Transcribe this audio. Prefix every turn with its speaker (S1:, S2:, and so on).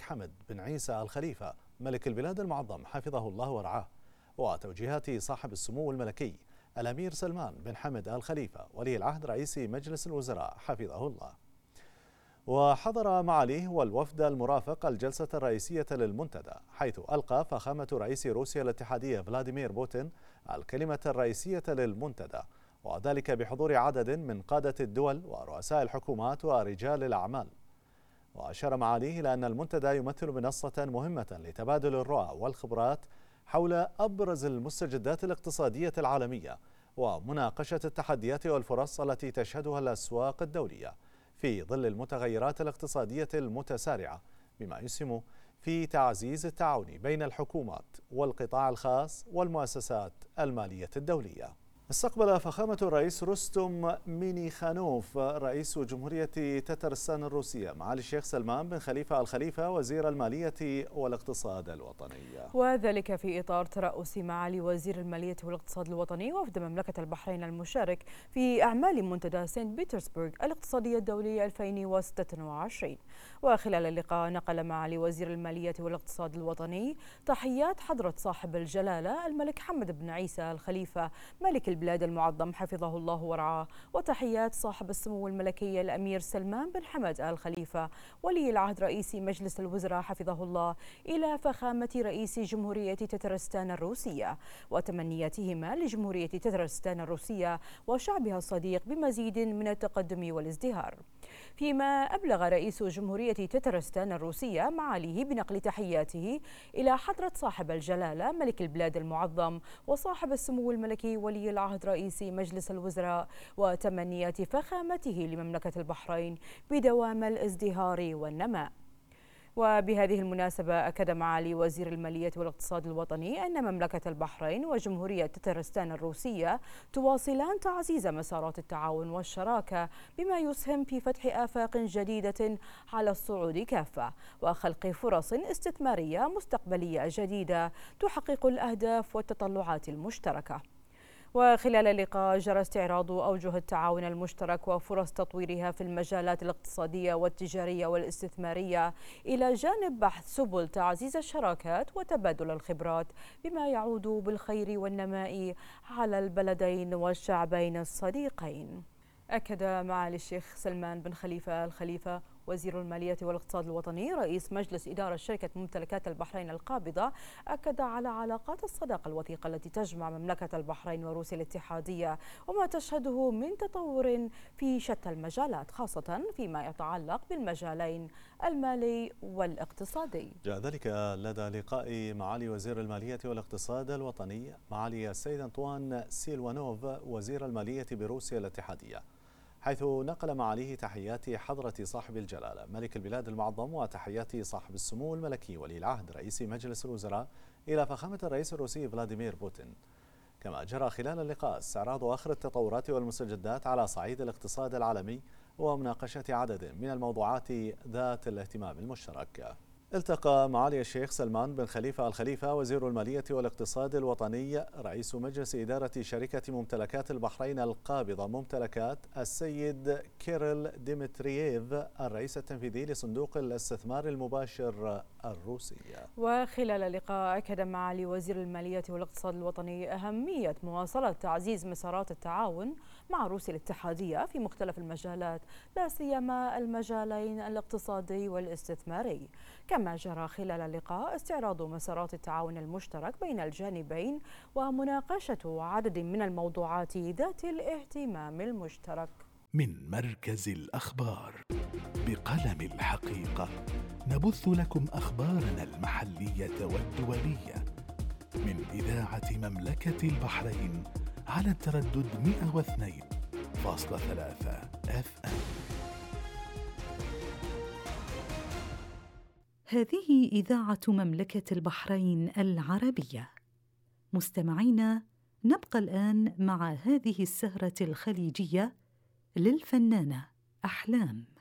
S1: حمد بن عيسى الخليفة ملك البلاد المعظم حفظه الله ورعاه، وتوجيهات صاحب السمو الملكي الأمير سلمان بن حمد الخليفة ولي العهد رئيس مجلس الوزراء حفظه الله. وحضر معاليه والوفد المرافق الجلسة الرئيسية للمنتدى، حيث ألقى فخامة رئيس روسيا الاتحادية فلاديمير بوتين الكلمة الرئيسية للمنتدى، وذلك بحضور عدد من قادة الدول ورؤساء الحكومات ورجال الأعمال. وأشار معاليه إلى أن المنتدى يمثل منصة مهمة لتبادل الرؤى والخبرات حول أبرز المستجدات الاقتصادية العالمية ومناقشة التحديات والفرص التي تشهدها الأسواق الدولية في ظل المتغيرات الاقتصادية المتسارعة، بما يسهم في تعزيز التعاون بين الحكومات والقطاع الخاص والمؤسسات المالية الدولية. استقبل فخامة الرئيس رستم مينيخانوف رئيس جمهورية تترستان الروسية معالي الشيخ سلمان بن خليفة الخليفة وزير المالية والاقتصاد الوطني،
S2: وذلك في إطار ترأس معالي وزير المالية والاقتصاد الوطني وفد مملكة البحرين المشارك في أعمال منتدى سانت بطرسبرغ الاقتصادي الدولي 2026. وخلال اللقاء نقل معالي وزير المالية والاقتصاد الوطني تحيات حضرة صاحب الجلالة الملك حمد بن عيسى الخليفة ملك البلاد المعظم حفظه الله ورعاه، وتحيات صاحب السمو الملكي الأمير سلمان بن حمد الخليفة ولي العهد رئيس مجلس الوزراء حفظه الله إلى فخامة رئيس جمهورية تترستان الروسية، وتمنياتهما لجمهورية تترستان الروسية وشعبها الصديق بمزيد من التقدم والازدهار. فيما أبلغ رئيس جمهورية تترستان الروسية معاليه بنقل تحياته إلى حضرة صاحب الجلالة ملك البلاد المعظم وصاحب السمو الملكي ولي العهد رئيس مجلس الوزراء وتمنيات فخامته لمملكة البحرين بدوام الازدهار والنماء. وبهذه المناسبة أكد معالي وزير المالية والاقتصاد الوطني أن مملكة البحرين وجمهورية تترستان الروسية تواصلان تعزيز مسارات التعاون والشراكة بما يسهم في فتح آفاق جديدة على الصعود كافة وخلق فرص استثمارية مستقبلية جديدة تحقق الأهداف والتطلعات المشتركة. وخلال اللقاء جرى استعراض أوجه التعاون المشترك وفرص تطويرها في المجالات الاقتصادية والتجارية والاستثمارية إلى جانب بحث سبل تعزيز الشراكات وتبادل الخبرات بما يعود بالخير والنماء على البلدين والشعبين الصديقين. أكد معالي الشيخ سلمان بن خليفة الخليفة وزير المالية والاقتصاد الوطني رئيس مجلس إدارة شركة ممتلكات البحرين القابضة، أكد على علاقات الصداقة الوثيقة التي تجمع مملكة البحرين وروسيا الاتحادية وما تشهده من تطور في شتى المجالات، خاصة فيما يتعلق بالمجالين المالي والاقتصادي.
S1: جاء ذلك لدى لقاء معالي وزير المالية والاقتصاد الوطني معالي السيد أنطوان سيلوانوف وزير المالية بروسيا الاتحادية، حيث نقل معاليه تحيات حضرة صاحب الجلالة ملك البلاد المعظم وتحيات صاحب السمو الملكي ولي العهد رئيس مجلس الوزراء إلى فخامة الرئيس الروسي فلاديمير بوتين. كما جرى خلال اللقاء استعراض آخر التطورات والمستجدات على صعيد الاقتصاد العالمي ومناقشة عدد من الموضوعات ذات الاهتمام المشترك. التقى معالي الشيخ سلمان بن خليفة الخليفة وزير المالية والاقتصاد الوطني رئيس مجلس إدارة شركة ممتلكات البحرين القابضة ممتلكات السيد كيريل ديمترييف الرئيس التنفيذي لصندوق الاستثمار المباشر الروسي.
S2: وخلال اللقاء أكد معالي وزير المالية والاقتصاد الوطني أهمية مواصلة تعزيز مسارات التعاون مع روسيا الاتحادية في مختلف المجالات، لا سيما المجالين الاقتصادي والاستثماري. كما جرى خلال اللقاء استعراض مسارات التعاون المشترك بين الجانبين ومناقشة عدد من الموضوعات ذات الاهتمام المشترك.
S3: من مركز الأخبار بقلم الحقيقة نبث لكم أخبارنا المحلية والدولية من إذاعة مملكة البحرين على التردد 102.3 FM.
S4: هذه إذاعة مملكة البحرين العربية. مستمعينا، نبقى الآن مع هذه السهرة الخليجية للفنانة أحلام.